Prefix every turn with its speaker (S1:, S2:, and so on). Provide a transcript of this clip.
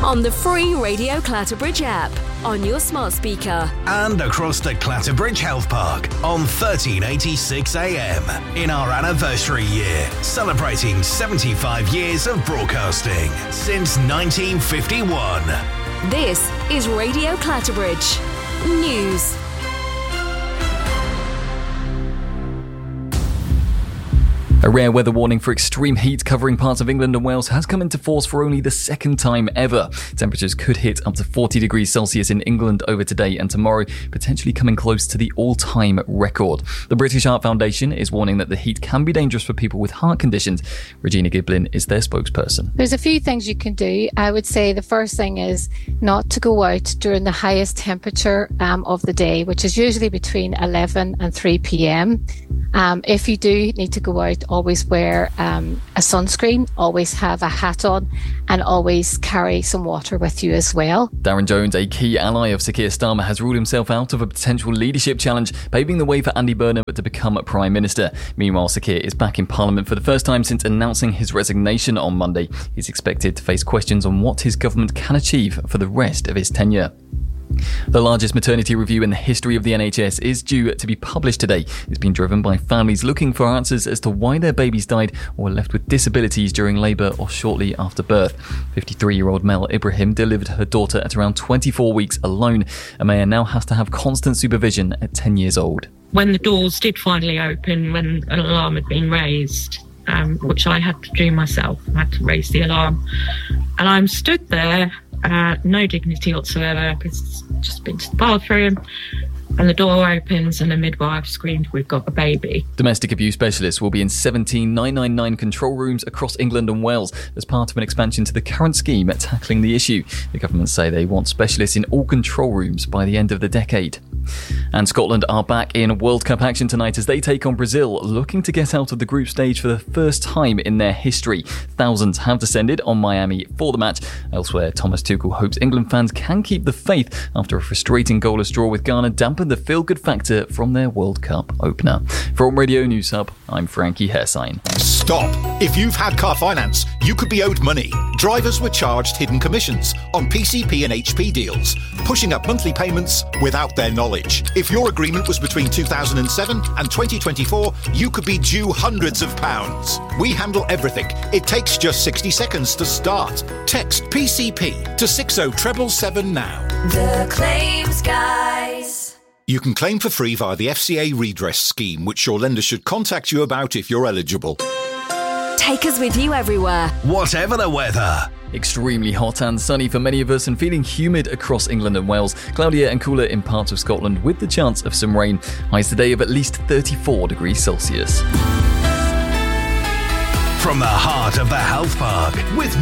S1: on the free Radio Clatterbridge app, on your smart speaker,
S2: and across the Clatterbridge Health Park on 1386 AM in our anniversary year, celebrating 75 years of broadcasting since 1951.
S1: This is Radio Clatterbridge News.
S3: A rare weather warning for extreme heat covering parts of England and Wales has come into force for only the second time ever. Temperatures could hit up to 40 degrees Celsius in England over today and tomorrow, potentially coming close to the all-time record. The British Heart Foundation is warning that the heat can be dangerous for people with heart conditions. Regina Giblin is their spokesperson.
S4: There's a few things you can do. I would say the first thing is not to go out during the highest temperature of the day, which is usually between 11 and 3 p.m. If you do need to go out, always wear a sunscreen, always have a hat on, and always carry some water with you as well.
S3: Darren Jones, a key ally of Sir Keir Starmer, has ruled himself out of a potential leadership challenge, paving the way for Andy Burnham to become Prime Minister. Meanwhile, Sir Keir is back in Parliament for the first time since announcing his resignation on Monday. He's expected to face questions on what his government can achieve for the rest of his tenure. The largest maternity review in the history of the NHS is due to be published today. It's been driven by families looking for answers as to why their babies died or were left with disabilities during labour or shortly after birth. 53-year-old Mel Ibrahim delivered her daughter at around 24 weeks alone. Amaya now has to have constant supervision at 10 years old.
S5: When the doors did finally open, when an alarm had been raised, which I had to do myself, I had to raise the alarm, and I'm stood there, no dignity whatsoever, because just been to the bathroom, and the door opens and a midwife screamed, "We've got a baby."
S3: Domestic abuse specialists will be in 17 999 control rooms across England and Wales as part of an expansion to the current scheme at tackling the issue. The government say they want specialists in all control rooms by the end of the decade. And Scotland are back in World Cup action tonight as they take on Brazil, looking to get out of the group stage for the first time in their history. Thousands have descended on Miami for the match. Elsewhere, Thomas Tuchel hopes England fans can keep the faith after a frustrating goalless draw with Ghana dampened the feel-good factor from their World Cup opener. From Radio News Hub, I'm Frankie Hersign.
S6: Stop! If you've had car finance, you could be owed money. Drivers were charged hidden commissions on PCP and HP deals, pushing up monthly payments without their knowledge. If your agreement was between 2007 and 2024, you could be due hundreds of pounds. We handle everything. It takes just 60 seconds to start. Text PCP to 60777 now.
S7: The Claims Guys.
S6: You can claim for free via the FCA redress scheme, which your lender should contact you about if you're eligible.
S1: Take us with you everywhere,
S2: whatever the weather.
S3: Extremely hot and sunny for many of us and feeling humid across England and Wales. Cloudier and cooler in parts of Scotland with the chance of some rain. Highs today of at least 34 degrees Celsius.
S2: From the heart of the health park with